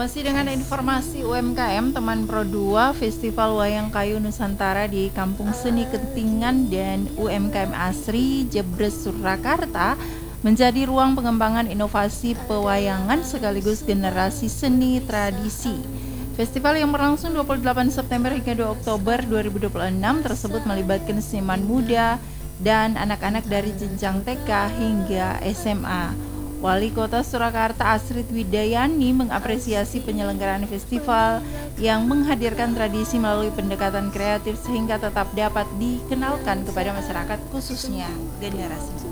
Masih dengan informasi UMKM, Teman Pro 2 Festival Wayang Kayu Nusantara di Kampung Seni Kentingan dan UMKM Asri Jebres Surakarta menjadi ruang pengembangan inovasi pewayangan sekaligus generasi seni tradisi. Festival yang berlangsung 28 September hingga 2 Oktober 2026 tersebut melibatkan seniman muda dan anak-anak dari jenjang TK hingga SMA. Wali Kota Surakarta Astrid Widayani mengapresiasi penyelenggaraan festival yang menghadirkan tradisi melalui pendekatan kreatif sehingga tetap dapat dikenalkan kepada masyarakat khususnya generasi muda.